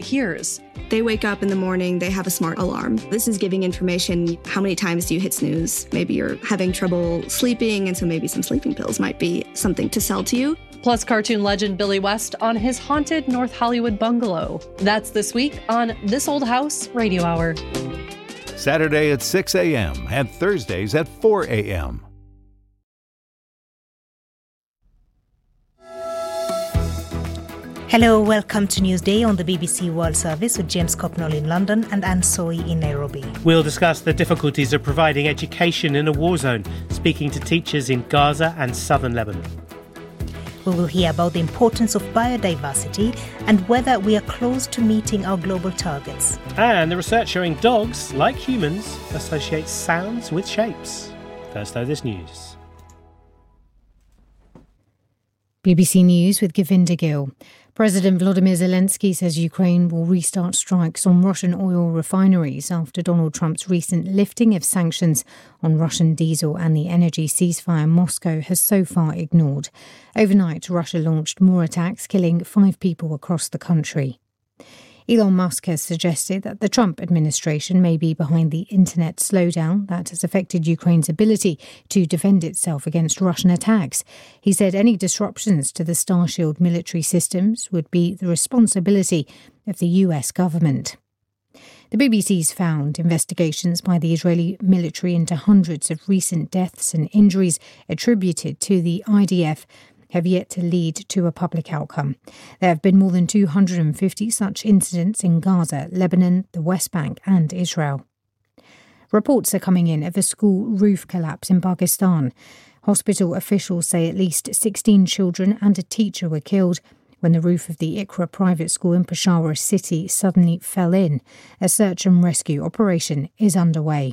hears. They wake up in the morning, they have a smart alarm. This is giving information. How many times do you hit snooze? Maybe you're having trouble sleeping, and so maybe some sleeping pills might be something to sell to you. Plus cartoon legend Billy West on his haunted North Hollywood bungalow. That's this week on This Old House Radio Hour. Saturday at 6 a.m. and Thursdays at 4 a.m. Hello, welcome to Newsday on the BBC World Service with James Copnall in London and Anne Soy in Nairobi. We'll discuss the difficulties of providing education in a war zone, speaking to teachers in Gaza and southern Lebanon. We will hear about the importance of biodiversity and whether we are close to meeting our global targets. And the research showing dogs, like humans, associate sounds with shapes. First, though, this news. BBC News with Govinda Gill. President Volodymyr Zelensky says Ukraine will restart strikes on Russian oil refineries after Donald Trump's recent lifting of sanctions on Russian diesel and the energy ceasefire Moscow has so far ignored. Overnight, Russia launched more attacks, killing 5 people across the country. Elon Musk has suggested that the Trump administration may be behind the internet slowdown that has affected Ukraine's ability to defend itself against Russian attacks. He said any disruptions to the Starshield military systems would be the responsibility of the US government. The BBC's found investigations by the Israeli military into hundreds of recent deaths and injuries attributed to the IDF have yet to lead to a public outcome. There have been more than 250 such incidents in Gaza, Lebanon, the West Bank and Israel. Reports are coming in of a school roof collapse in Pakistan. Hospital officials say at least 16 children and a teacher were killed when the roof of the Iqra private school in Peshawar city suddenly fell in. A search and rescue operation is underway.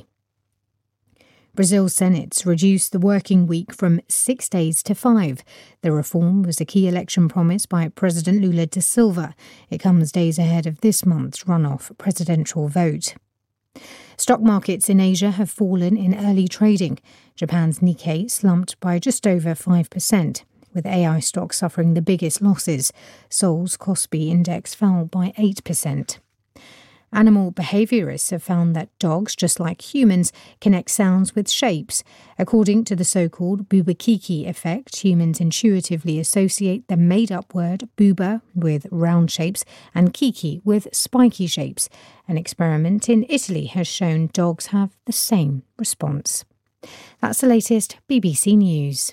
Brazil's Senate's reduced the working week from 6 days to 5. The reform was a key election promise by President Lula da Silva. It comes days ahead of this month's runoff presidential vote. Stock markets in Asia have fallen in early trading. Japan's Nikkei slumped by just over 5%, with AI stocks suffering the biggest losses. Seoul's Kospi index fell by 8%. Animal behaviourists have found that dogs, just like humans, connect sounds with shapes. According to the so-called Bubakiki effect, humans intuitively associate the made-up word booba with round shapes and kiki with spiky shapes. An experiment in Italy has shown dogs have the same response. That's the latest BBC News.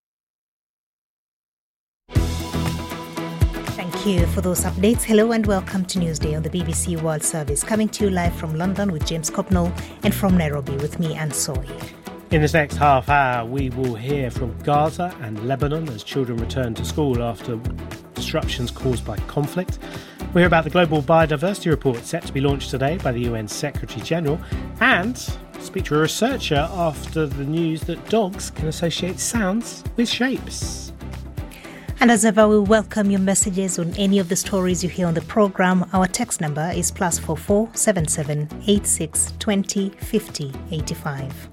Thank you for those updates. Hello and welcome to Newsday on the BBC World Service, coming to you live from London with James Copnall and from Nairobi with me, Anne Soy. In this next half hour, we will hear from Gaza and Lebanon as children return to school after disruptions caused by conflict. We'll hear about the Global Biodiversity Report set to be launched today by the UN Secretary-General, and speak to a researcher after the news that dogs can associate sounds with shapes. And as ever, we welcome your messages on any of the stories you hear on the programme. Our text number is +44 77 86 20 50 85.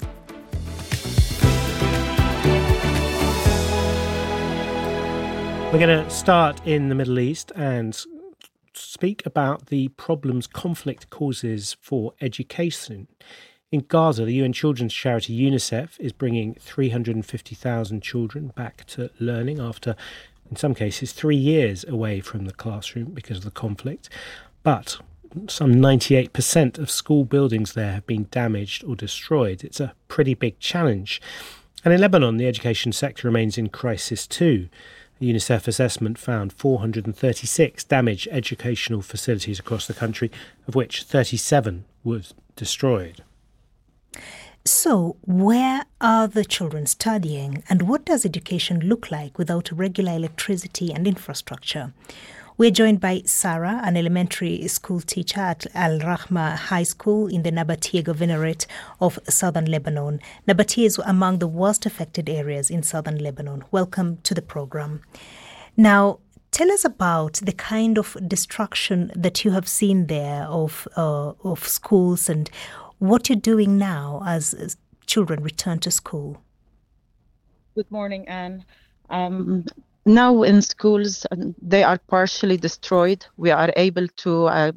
We're going to start in the Middle East and speak about the problems conflict causes for education. In Gaza, the UN children's charity UNICEF is bringing 350,000 children back to learning after, in some cases, 3 years away from the classroom because of the conflict. But some 98% of school buildings there have been damaged or destroyed. It's a pretty big challenge. And in Lebanon, the education sector remains in crisis too. A UNICEF assessment found 436 damaged educational facilities across the country, of which 37 were destroyed. So, where are the children studying, and what does education look like without regular electricity and infrastructure? We're joined by Sarah, an elementary school teacher at Al Rahma High School in the Nabatea Governorate of southern Lebanon. Nabatea is among the worst affected areas in southern Lebanon. Welcome to the program. Now, tell us about the kind of destruction that you have seen there of schools and what you're doing now as children return to school. Good morning, Anne. Now in schools, they are partially destroyed. We are able to